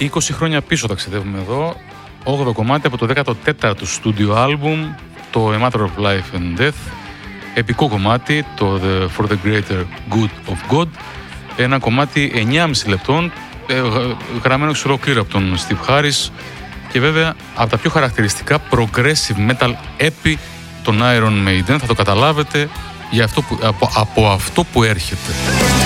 20 χρόνια πίσω ταξιδεύουμε εδώ. 8ο κομμάτι από το 14ο στούντιο άλμπουμ, το A Matter of Life and Death. Επικό κομμάτι, το For the Greater Good of God. Ένα κομμάτι 9,5 λεπτών, γραμμένο εξ ολοκλήρου από τον Steve Harris. Και βέβαια από τα πιο χαρακτηριστικά progressive metal epi των Iron Maiden. Θα το καταλάβετε από αυτό που έρχεται.